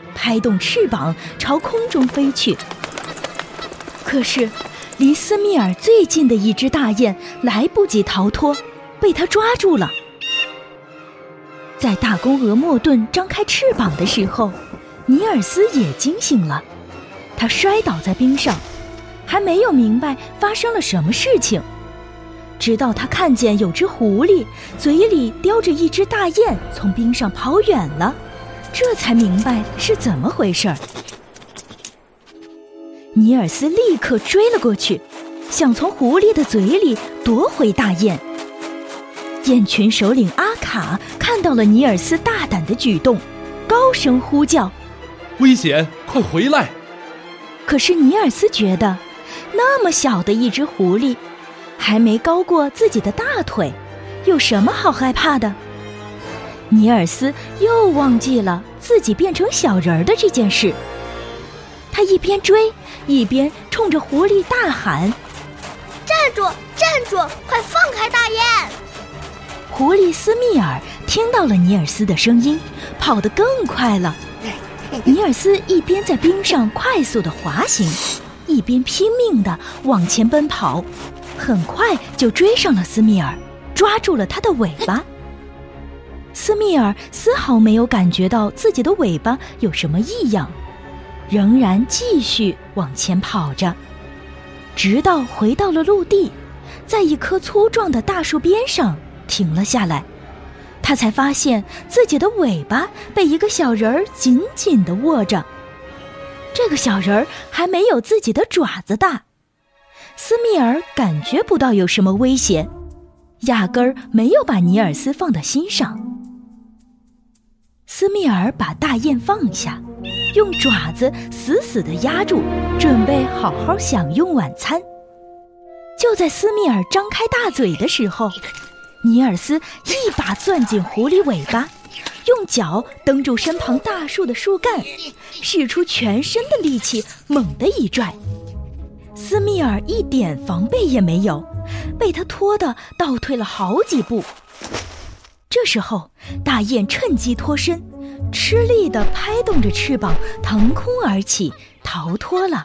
拍动翅膀朝空中飞去。可是离斯密尔最近的一只大雁来不及逃脱，被他抓住了。在大公鹅莫顿张开翅膀的时候，尼尔斯也惊醒了，他摔倒在冰上，还没有明白发生了什么事情，直到他看见有只狐狸嘴里叼着一只大雁从冰上跑远了，这才明白是怎么回事儿。尼尔斯立刻追了过去，想从狐狸的嘴里夺回大雁。雁群首领阿卡看到了尼尔斯大胆的举动，高声呼叫： 危险，快回来！ 可是尼尔斯觉得，那么小的一只狐狸，还没高过自己的大腿，有什么好害怕的？尼尔斯又忘记了自己变成小人儿的这件事。他一边追，一边冲着狐狸大喊： 站住，站住，快放开大雁！ 狐狸斯密尔听到了尼尔斯的声音，跑得更快了。尼尔斯一边在冰上快速地滑行，一边拼命地往前奔跑，很快就追上了斯密尔，抓住了他的尾巴。斯密尔丝毫没有感觉到自己的尾巴有什么异样，仍然继续往前跑着，直到回到了陆地，在一棵粗壮的大树边上停了下来。他才发现自己的尾巴被一个小人儿紧紧地握着，这个小人儿还没有自己的爪子大。斯密尔感觉不到有什么威胁，压根儿没有把尼尔斯放在心上。斯密尔把大雁放下，用爪子死死地压住，准备好好享用晚餐。就在斯密尔张开大嘴的时候，尼尔斯一把攥紧狐狸尾巴，用脚蹬住身旁大树的树干，使出全身的力气猛地一拽。斯密尔一点防备也没有，被他拖得倒退了好几步。这时候大雁趁机脱身，吃力地拍动着翅膀腾空而起，逃脱了。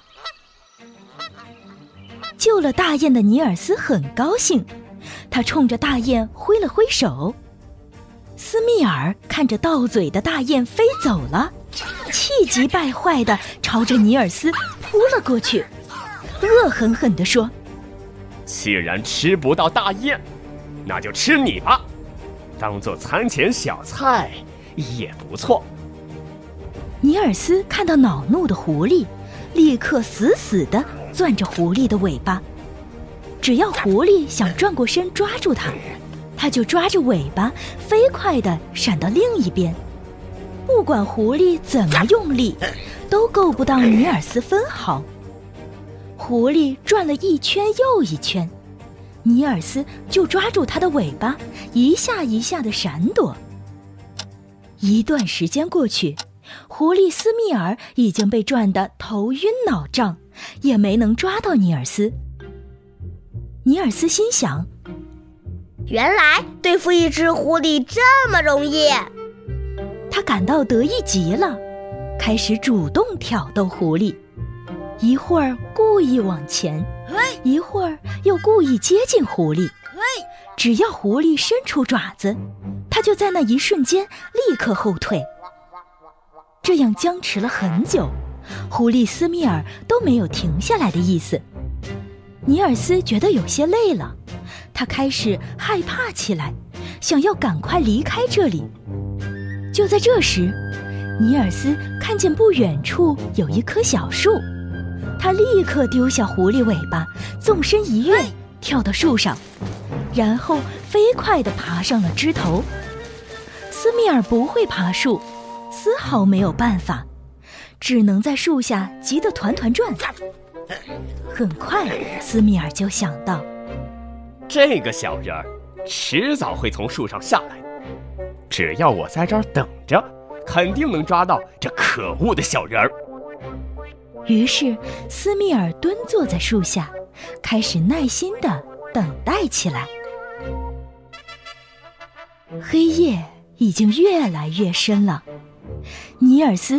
救了大雁的尼尔斯很高兴，他冲着大雁挥了挥手。斯密尔看着到嘴的大雁飞走了，气急败坏地朝着尼尔斯扑了过去，恶狠狠地说： 既然吃不到大雁，那就吃你吧，当做餐前小菜也不错。 尼尔斯看到恼怒的狐狸，立刻死死地攥着狐狸的尾巴，只要狐狸想转过身抓住它，他就抓着尾巴飞快地闪到另一边。不管狐狸怎么用力，都够不到尼尔斯分毫。狐狸转了一圈又一圈，尼尔斯就抓住它的尾巴，一下一下地闪躲。一段时间过去，狐狸斯密尔已经被转得头晕脑胀，也没能抓到尼尔斯。尼尔斯心想， 原来对付一只狐狸这么容易。 他感到得意极了，开始主动挑逗狐狸，一会儿故意往前，一会儿又故意接近狐狸。只要狐狸伸出爪子，他就在那一瞬间立刻后退。这样僵持了很久，狐狸斯密尔都没有停下来的意思。尼尔斯觉得有些累了，他开始害怕起来，想要赶快离开这里。就在这时，尼尔斯看见不远处有一棵小树，他立刻丢下狐狸尾巴，纵身一跃，跳到树上，然后飞快地爬上了枝头。斯密尔不会爬树，丝毫没有办法，只能在树下急得团团转。很快，斯密尔就想到， 这个小人儿迟早会从树上下来，只要我在这儿等着，肯定能抓到这可恶的小人儿。 于是斯密尔蹲坐在树下，开始耐心地等待起来。黑夜已经越来越深了，尼尔斯